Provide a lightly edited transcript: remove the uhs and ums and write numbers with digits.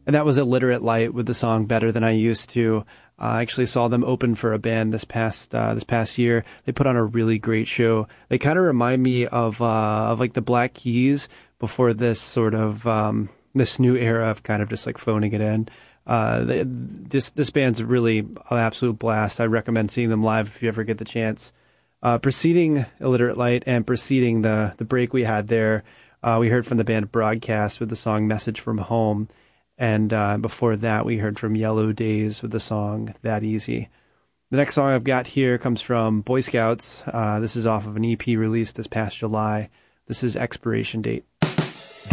And that was Illiterate Light with the song Better Than I Used to. I actually saw them open for a band this past year. They put on a really great show. They kind of remind me of like the Black Keys before this sort of this new era of kind of just like phoning it in. This band's really an absolute blast. I recommend seeing them live if you ever get the chance. Preceding Illiterate Light and preceding the break we had there, we heard from the band Broadcast with the song Message from Home. And before that, we heard from Yellow Days with the song That Easy. The next song I've got here comes from Boy Scouts. This is off of an EP released this past July. This is Expiration Date.